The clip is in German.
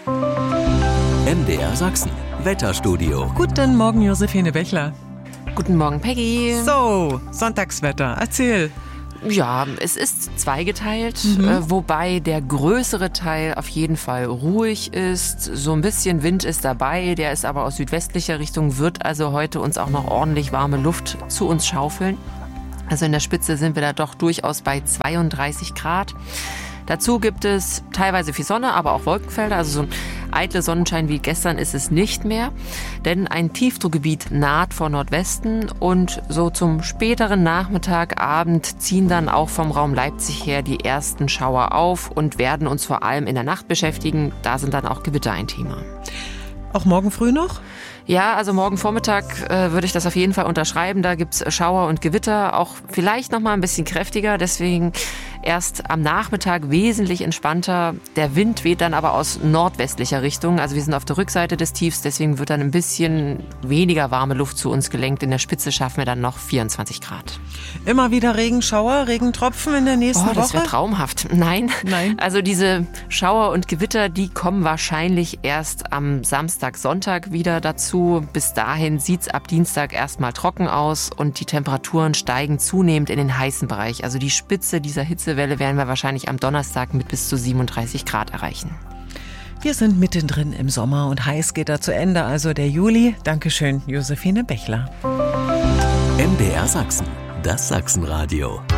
MDR Sachsen, Wetterstudio. Guten Morgen, Josephine Bechler. Guten Morgen, Peggy. So, Sonntagswetter, erzähl. Ja, es ist zweigeteilt, wobei der größere Teil auf jeden Fall ruhig ist. So ein bisschen Wind ist dabei, der ist aber aus südwestlicher Richtung, wird also heute uns auch noch ordentlich warme Luft zu uns schaufeln. Also in der Spitze sind wir da doch durchaus bei 32 Grad. Dazu gibt es teilweise viel Sonne, aber auch Wolkenfelder. Also so ein eitler Sonnenschein wie gestern ist es nicht mehr. Denn ein Tiefdruckgebiet naht vor Nordwesten und so zum späteren Nachmittag, Abend ziehen dann auch vom Raum Leipzig her die ersten Schauer auf und werden uns vor allem in der Nacht beschäftigen. Da sind dann auch Gewitter ein Thema. Auch morgen früh noch? Ja, also morgen Vormittag würde ich das auf jeden Fall unterschreiben. Da gibt's Schauer und Gewitter, auch vielleicht noch mal ein bisschen kräftiger. Deswegen erst am Nachmittag wesentlich entspannter. Der Wind weht dann aber aus nordwestlicher Richtung. Also wir sind auf der Rückseite des Tiefs, deswegen wird dann ein bisschen weniger warme Luft zu uns gelenkt. In der Spitze schaffen wir dann noch 24 Grad. Immer wieder Regenschauer, Regentropfen in der nächsten Woche? Das wäre traumhaft. Nein. Also diese Schauer und Gewitter, die kommen wahrscheinlich erst am Samstag, Sonntag wieder dazu. Bis dahin sieht's ab Dienstag erstmal trocken aus und die Temperaturen steigen zunehmend in den heißen Bereich. Also die Spitze dieser Hitzewelle werden wir wahrscheinlich am Donnerstag mit bis zu 37 Grad erreichen. Wir sind mittendrin im Sommer und heiß geht er zu Ende, also der Juli. Dankeschön, Josephine Bechler. MDR Sachsen, das Sachsenradio.